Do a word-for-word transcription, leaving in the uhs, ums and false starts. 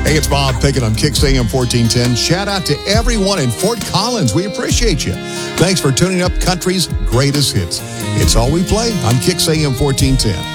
Hey, it's Bob Pickett on Kicks A M fourteen ten. Shout out to everyone in Fort Collins. We appreciate you. Thanks for tuning up Country's greatest hits. It's all we play on Kicks A M fourteen ten.